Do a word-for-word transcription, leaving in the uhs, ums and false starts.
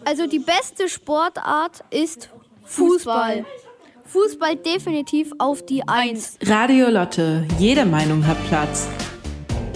Also die beste Sportart ist Fußball. Fußball definitiv auf die Eins. Radio Lotte, jede Meinung hat Platz.